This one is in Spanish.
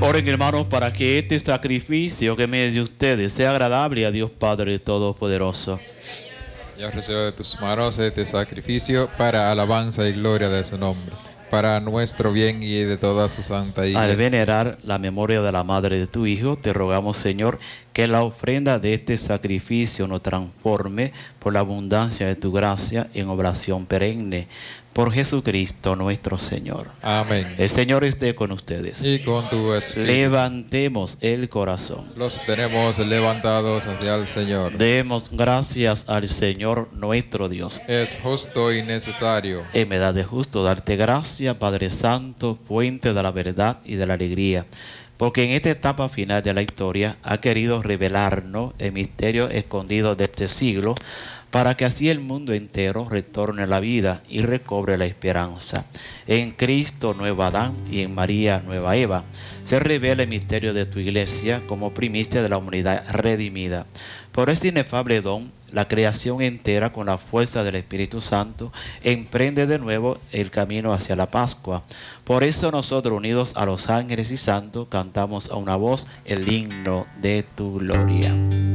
Oren, hermanos, para que este sacrificio que me de ustedes sea agradable a Dios Padre Todopoderoso. Señor, reciba de tus manos este sacrificio para alabanza y gloria de su nombre, para nuestro bien y de toda su santa iglesia. Al venerar la memoria de la madre de tu Hijo, te rogamos, Señor, que la ofrenda de este sacrificio nos transforme por la abundancia de tu gracia en oblación perenne. Por Jesucristo nuestro Señor. Amén. El Señor esté con ustedes. Y con tu espíritu. Levantemos el corazón. Los tenemos levantados hacia el Señor. Demos gracias al Señor nuestro Dios. Es justo y necesario. Me da de justo darte gracias, Padre Santo, fuente de la verdad y de la alegría, porque en esta etapa final de la historia ha querido revelarnos el misterio escondido de este siglo, para que así el mundo entero retorne a la vida y recobre la esperanza. En Cristo, nuevo Adán, y en María, nueva Eva, se revela el misterio de tu iglesia como primicia de la humanidad redimida. Por este inefable don, la creación entera, con la fuerza del Espíritu Santo, emprende de nuevo el camino hacia la Pascua. Por eso nosotros, unidos a los ángeles y santos, cantamos a una voz el himno de tu gloria.